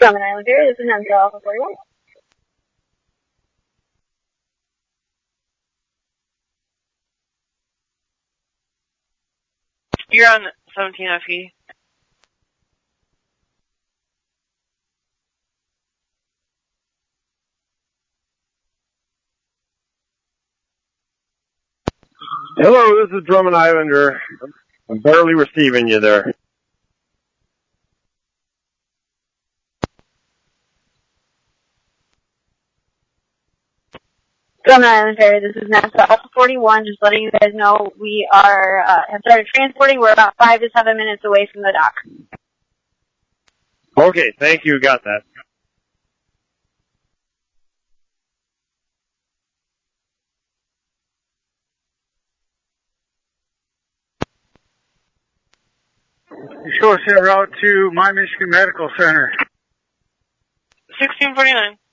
Drummond Island area, this is Nancy Alpha 41. You're on 17 FE. Hello, this is Drummond Islander. I'm barely receiving you there. Drummond Island area, this is NASA Alpha 41, just letting you guys know we are, have started transporting. We're about 5 to 7 minutes away from the dock. Okay, thank you, got that. Show us that route to My Michigan Medical Center. 1649.